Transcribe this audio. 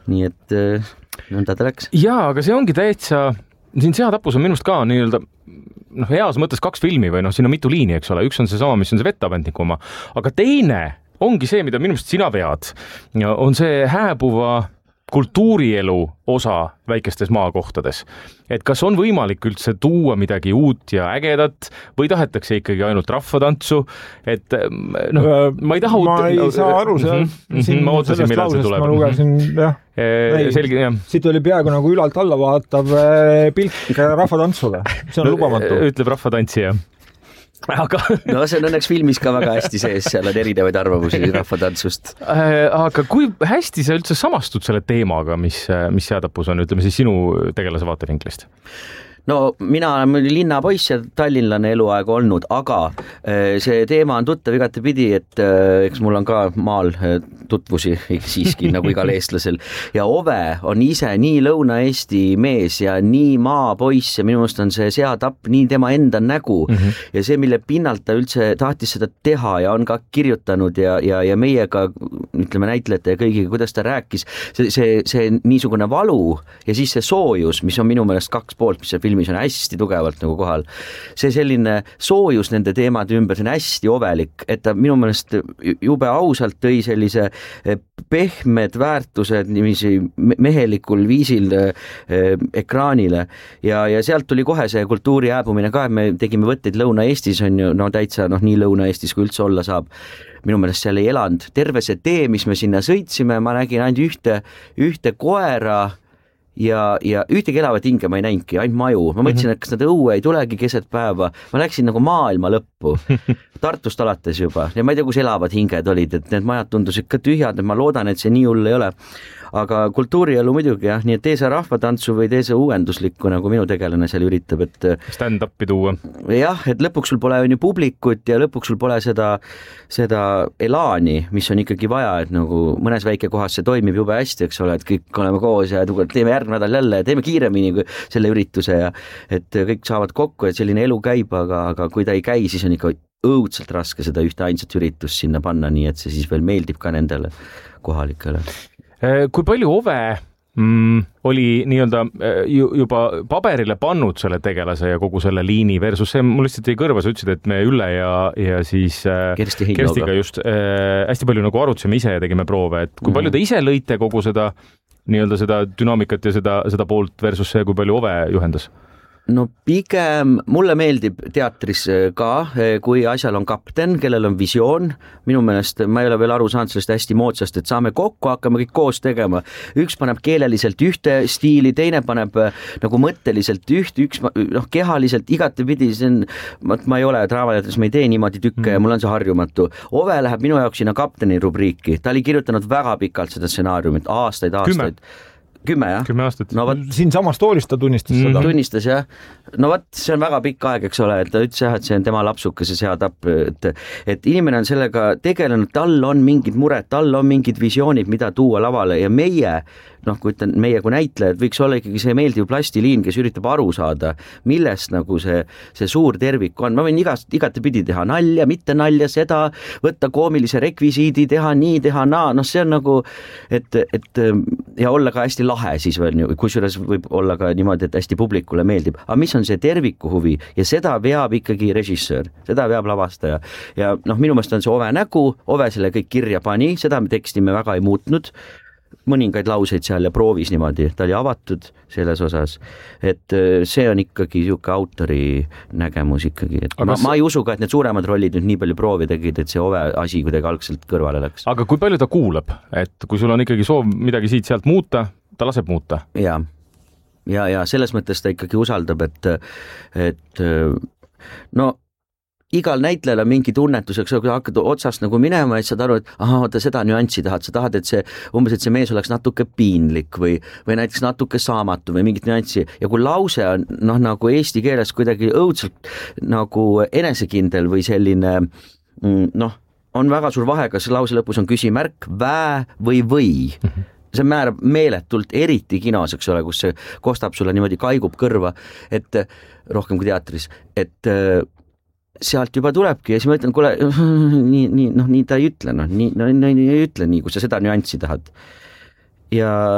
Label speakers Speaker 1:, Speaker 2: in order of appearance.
Speaker 1: nii et nõnda ta läks.
Speaker 2: Jaa, aga see ongi täitsa, siin Seatapus on minust ka nii-öelda heas mõttes 2 filmi või siin on mitu liini, eks ole, üks on see sama, mis on see Vettapendniku oma, aga teine ongi see, mida minu meelest sina vead, on see hääbuva kultuurielu osa väikestes maakohtades. Et kas on võimalik üldse tuua midagi uut ja ägedat või tahetakse ikkagi ainult rahvatantsu? Et ma ei taha
Speaker 3: ma ei saa aru
Speaker 2: ma ootasin, millal see tuleb.
Speaker 3: Ma lugesin, jah.
Speaker 2: Selge, jah.
Speaker 3: Siit oli peaaegu nagu ülalt alla vaatav pilk rahvatantsule. See on lubamatu.
Speaker 2: Ütleb rahvatantsija. Aga
Speaker 1: no see on õnneks filmis ka väga hästi sees, seal on erinevaid arvamusi rahvatantsust.
Speaker 2: Aga kui hästi sa üldse samastud selle teemaga, mis Seatapus on, ütleme siis sinu tegelase vaatevinklist?
Speaker 1: No mina olen linnapoiss ja tallinlane eluaeg olnud, aga see teema on tuttav igatepidi, et eks mul on ka maal tutvusi siiski nagu igal eestlasel ja Ove on ise nii Lõuna-Eesti mees ja nii maapoiss ja minu meelest on see Seatapp nii tema enda nägu ja see, mille pinnalt ta üldse tahtis seda teha ja on ka kirjutanud ja meiega, ütleme näitlejate ja kõigiga, kuidas ta rääkis, see niisugune valu ja siis see soojus, mis on minu meelest 2 poolt, mis see filmis on hästi tugevalt nagu kohal. See selline soojus nende teemade ümber, see on hästi ovelik, et ta minu meelest jube ausalt tõi sellise pehmed väärtused niiviisi mehelikul viisil ekraanile ja sealt tuli kohe see kultuuri hääbumine ka, et me tegime võtteid Lõuna-Eestis on ju, no täitsa nii Lõuna-Eestis kui üldse olla saab. Minu meelest seal ei elanud. Terve see tee, mis me sinna sõitsime, ma nägin ainult ühte koera ja ühtegi elavat hinge ma ei näinudki, ainult maju. Ma mõtlesin, et kas nad õue ei tulegi keset päeva. Ma läksin nagu maailma lõppu. Tartust alates juba. Ja ma ei tea, kus elavad hinged olid, et need majad tundusid ka tühjad, et ma loodan, et see nii hull ei ole. Aga kultuurielu muidugi jah, nii et tee see rahvatantsu või tee see uuenduslikku, nagu minu tegelane seal üritab, et
Speaker 2: stand-upi tuua.
Speaker 1: Jah, et lõpuks sul pole publikut ja lõpuks sul pole seda elaani, mis on ikkagi vaja, et nagu mõnes väike kohas see toimib jube hästi, eks ole, et kõik oleme koos ja teeme järgmine nädal jälle, teeme kiiremini kui selle ürituse ja et kõik saavad kokku, et selline elu käib, aga kui ta ei käi, siis on ikka õudselt raske seda ühte ainsat üritust sinna panna, nii et see siis veel meeldib ka nendele kohalikele.
Speaker 2: Kui palju Ove oli nii-öelda juba paberile pannud selle tegelase ja kogu selle liini versus see, mul lihtsalt jäi kõrva, sa ütlesid, et me Ülle ja siis Kerstiga just hästi palju nagu arutasime ise ja tegime proove, et kui palju te ise lõite kogu seda nii-öelda seda dünaamikat ja seda poolt versus see, kui palju Ove juhendas?
Speaker 1: No pigem mulle meeldib teatris ka, kui asjal on kapten, kellel on visioon. Minu meelest ma ei ole veel aru saanud sellest hästi moodsast, et saame kokku, hakkame kõik koos tegema. Üks paneb keeleliselt ühte stiili, teine paneb nagu mõtteliselt üks kehaliselt igatepidi. Ma ei ole draamateatris, ma ei tee niimoodi tükke ja mul on see harjumatu. Ove läheb minu jaoks sinna kapteni rubriiki. Ta oli kirjutanud väga pikalt seda stsenaariumit, aastaid. 10, jah?
Speaker 2: 10 aastat.
Speaker 1: No,
Speaker 3: siin samas toolis ta tunnistas seda.
Speaker 1: Tunnistas, jah. No see on väga pikk aeg, eks ole, et ta ütles jah, et see on tema lapsuke, see Seatapp, et inimene on sellega tegelenud, tal on mingid mured, tal on mingid visioonid, mida tuua lavale ja meie, kui ütlen, meie kui näitlejad võiks olla ikkagi see meeldiv plastiliin, kes üritab aru saada, millest nagu see suur tervik on. Ma võin igatepidi teha nalja, mitte nalja, seda, võtta koomilise rekvisiidi, teha nii, teha naa, see on nagu, et ja olla ka hästi lahe siis veel, kusjuures võib olla ka niimoodi, et hästi publikule meeldib. Aga mis on see terviku huvi ja seda veab ikkagi režissöör, seda veab lavastaja. Ja minu meelest on see Ove nägu, Ove selle kõik kirja pani, seda teksti me väga ei muutnud, mõningaid lauseid seal ja proovis niimoodi, ta oli avatud selles osas, et see on ikkagi siuke autori nägemus ikkagi, et ma ei usu ka, et need suuremad rollid nüüd nii palju proovi tegid, et see Ove asi kuidagi algselt kõrvale läks.
Speaker 2: Aga kui palju ta kuulab, et kui sul on ikkagi soov midagi siit-sealt muuta, ta laseb muuta?
Speaker 1: Ja selles mõttes ta ikkagi usaldab, et igal näitlejal on mingi tunnetus, kui hakkad otsast nagu minema, et saad aru, et vaata seda nüanssi sa tahad, et see mees oleks natuke piinlik või näiteks natuke saamatu või mingit nüanssi. Ja kui lause on nagu eesti keeles kuidagi õudselt nagu enesekindel või selline, on väga suur vahe, kas lause lõpus on küsimärk, vää või. See määrab meeletult, eriti kinos, eks ole, kus see kostab sulle niimoodi, kaigub kõrva, et rohkem kui teatris, et sealt juba tulebki ja siis ma ütlen, kuule, nii ta ei ütle, nii ei ütle nii, kui sa seda nüanssi tahad. Ja